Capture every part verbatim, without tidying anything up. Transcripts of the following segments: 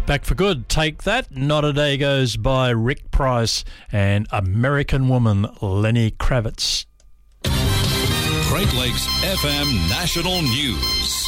Back for good. Take that. Not a Day Goes by Rick Price and American Woman Lenny Kravitz. Great Lakes F M National News.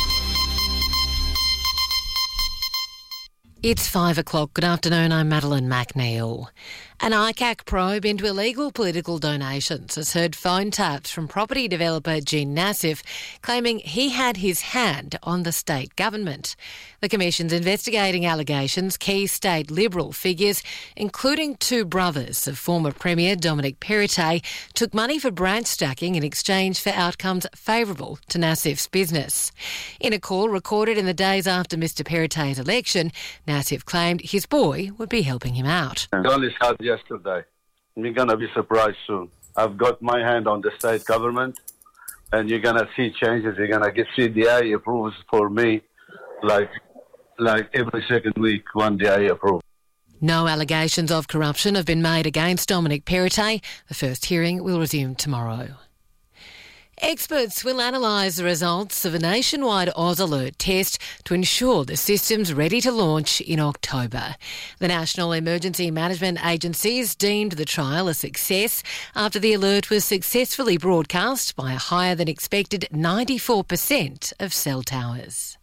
It's five o'clock. Good afternoon. I'm Madeline McNeil. An I C A C probe into illegal political donations has heard phone taps from property developer Jean Nassif claiming he had his hand on the state government. The Commission's investigating allegations key state Liberal figures, including two brothers of former Premier Dominic Perrottet, took money for branch stacking in exchange for outcomes favourable to Nassif's business. In a call recorded in the days after Mr Perrottet's election, Nassif claimed his boy would be helping him out. I only started yesterday. You're going to be surprised soon. I've got my hand on the state government, and you're going to see changes. You're going to get C D A approves for me like like every second week, one D A approved. No allegations of corruption have been made against Dominic Perrottet. The first hearing will resume tomorrow. Experts will analyse the results of a nationwide Oz Alert test to ensure the system's ready to launch in October. The National Emergency Management Agency's deemed the trial a success after the alert was successfully broadcast by a higher than expected ninety-four percent of cell towers.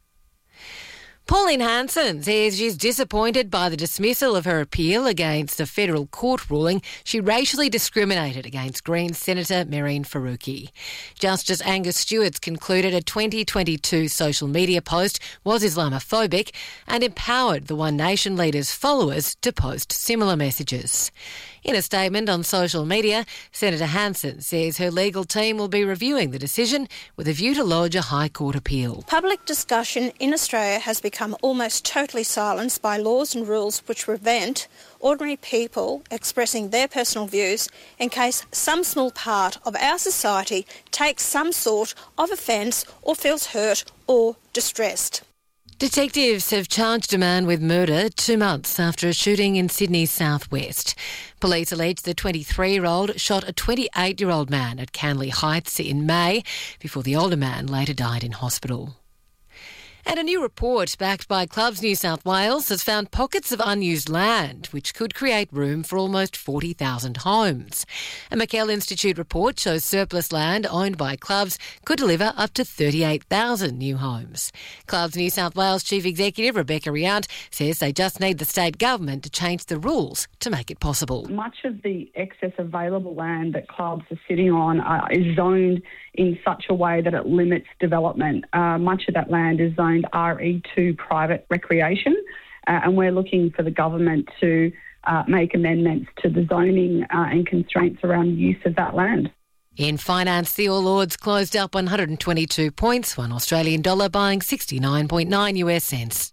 Pauline Hanson says she's disappointed by the dismissal of her appeal against a federal court ruling she racially discriminated against Greens Senator Mehreen Faruqi. Justice Angus Stewart's concluded a twenty twenty-two social media post was Islamophobic and empowered the One Nation leader's followers to post similar messages. In a statement on social media, Senator Hanson says her legal team will be reviewing the decision with a view to lodge a High Court appeal. Public discussion in Australia has become almost totally silenced by laws and rules which prevent ordinary people expressing their personal views in case some small part of our society takes some sort of offence or feels hurt or distressed. Detectives have charged a man with murder two months after a shooting in Sydney's southwest. Police allege the twenty-three-year-old shot a twenty-eight-year-old man at Canley Heights in May before the older man later died in hospital. And a new report backed by Clubs New South Wales has found pockets of unused land which could create room for almost forty thousand homes. A McKell Institute report shows surplus land owned by clubs could deliver up to thirty-eight thousand new homes. Clubs New South Wales Chief Executive Rebecca Riant says they just need the state government to change the rules to make it possible. Much of the excess available land that clubs are sitting on uh, is zoned in such a way that it limits development. Uh, much of that land is zoned R E two private recreation, uh, and we're looking for the government to uh, make amendments to the zoning uh, and constraints around use of that land. In finance, the All Ords closed up one hundred twenty-two points, one Australian dollar buying sixty-nine point nine U S cents.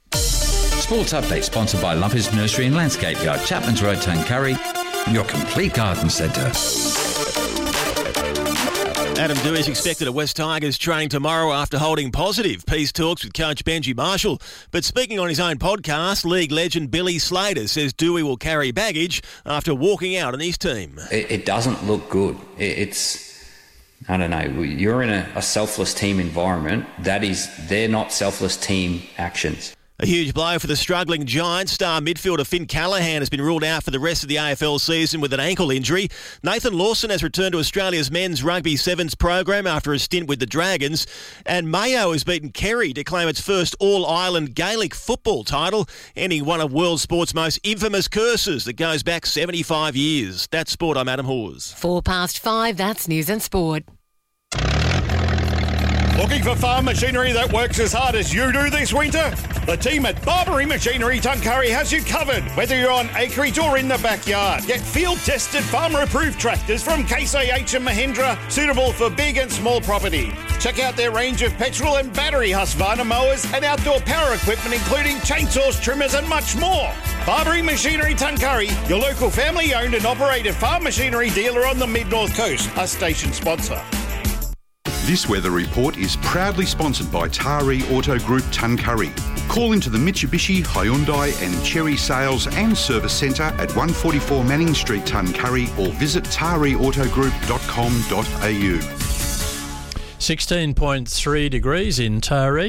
Sports Update sponsored by Lumpers Nursery and Landscape Yard, Chapman's Road, Tuncurry, your complete garden centre. Adam Dewey is expected at West Tigers training tomorrow after holding positive peace talks with coach Benji Marshall. But speaking on his own podcast, league legend Billy Slater says Dewey will carry baggage after walking out on his team. It, it doesn't look good. It, it's, I don't know, you're in a, a selfless team environment. That is, they're not selfless team actions. A huge blow for the struggling Giants. Star midfielder Finn Callaghan has been ruled out for the rest of the A F L season with an ankle injury. Nathan Lawson has returned to Australia's men's rugby sevens program after a stint with the Dragons. And Mayo has beaten Kerry to claim its first All-Ireland Gaelic football title, ending one of world sport's most infamous curses that goes back seventy-five years. That's Sport, I'm Adam Hawes. Four past five, that's News and Sport. Looking for farm machinery that works as hard as you do this winter? The team at Barbary Machinery Tuncurry has you covered, whether you're on acreage or in the backyard. Get field-tested, farmer-approved tractors from Case I H and Mahindra, suitable for big and small property. Check out their range of petrol and battery Husqvarna mowers and outdoor power equipment, including chainsaws, trimmers and much more. Barbary Machinery Tuncurry, your local family-owned and operated farm machinery dealer on the Mid-North Coast, a station sponsor. This weather report is proudly sponsored by Taree Auto Group Tuncurry. Call into the Mitsubishi, Hyundai and Chery Sales and Service Centre at one forty-four Manning Street, Tuncurry, or visit taree auto group dot com dot a u. sixteen point three degrees in Taree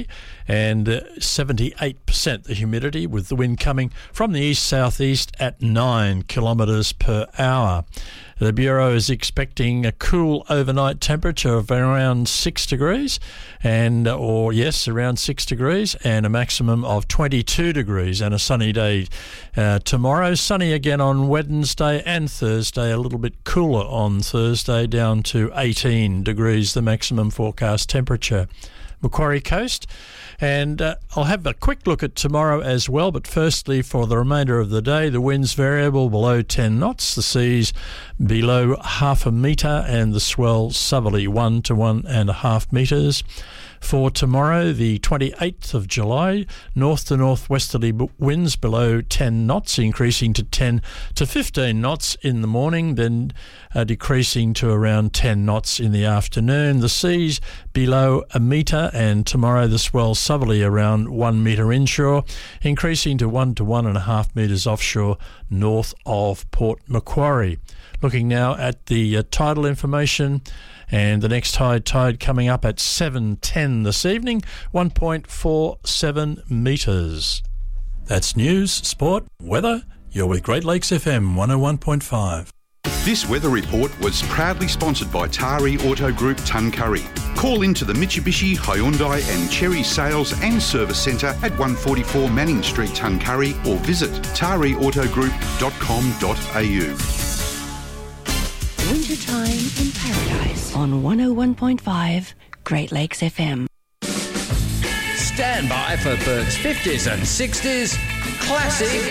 and uh, seventy-eight percent the humidity, with the wind coming from the east-southeast at nine kilometres per hour. The Bureau is expecting a cool overnight temperature of around six degrees, and or yes, around six degrees, and a maximum of twenty-two degrees, and a sunny day uh, tomorrow. Sunny again on Wednesday and Thursday, a little bit cooler on Thursday, down to eighteen degrees, the maximum forecast temperature. Macquarie Coast. And uh, I'll have a quick look at tomorrow as well, but firstly, for the remainder of the day, the winds variable below ten knots, the seas below half a metre, and the swell southerly one to one and a half metres. For tomorrow, the twenty-eighth of July, north to northwesterly winds below ten knots, increasing to ten to fifteen knots in the morning, then uh, decreasing to around ten knots in the afternoon. The seas below a metre, and tomorrow the swell southerly around one metre inshore, increasing to one to one and a half metres offshore north of Port Macquarie. Looking now at the uh, tidal information. And the next high tide coming up at seven ten this evening, one point four seven metres. That's news, sport, weather. You're with Great Lakes F M one oh one point five. This weather report was proudly sponsored by Tari Auto Group Tuncurry. Call into the Mitsubishi, Hyundai and Cherry Sales and Service Centre at one forty-four Manning Street, Tuncurry, or visit tari auto group dot com dot a u. Wintertime in Paradise on one oh one point five Great Lakes F M. Stand by for Bert's fifties and sixties Classic